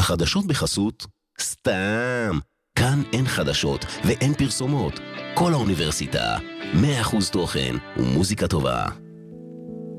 החדשות בחסות? סתם. כאן אין חדשות ואין פרסומות. כל האוניברסיטה, 100% תוכן ומוזיקה טובה.